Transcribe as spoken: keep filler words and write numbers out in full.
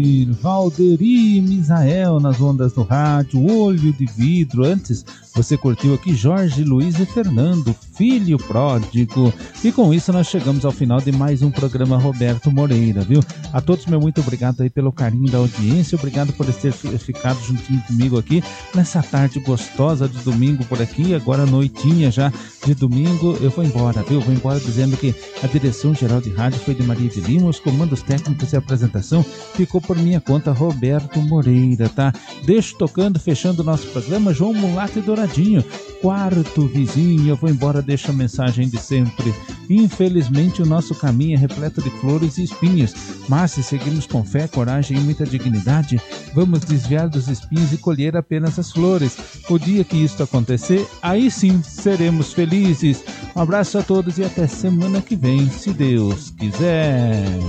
Valderi Misael nas ondas do rádio, Olho de Vidro. Antes você curtiu aqui Jorge Luiz e Fernando, Filho Pródigo. E com isso nós chegamos ao final de mais um programa Roberto Moreira, viu? A todos, meu muito obrigado aí pelo carinho da audiência, obrigado por ter ficado juntinho comigo aqui nessa tarde gostosa de domingo por aqui, agora noitinha já de domingo. Eu vou embora, viu? Vou embora dizendo que a direção geral de rádio foi de Maria de Lima, os comandos técnicos e a apresentação ficou por minha conta, Roberto Moreira, tá? Deixo tocando, fechando o nosso programa, João Mulato e Douradinho, Quarto Vizinho. Eu vou embora, deixo a mensagem de sempre. Infelizmente o nosso caminho é repleto de flores e espinhos, mas se seguirmos com fé, coragem e muita dignidade, vamos desviar dos espinhos e colher apenas as flores. O dia que isto acontecer, aí sim seremos felizes. Um abraço a todos e até semana que vem, se Deus quiser.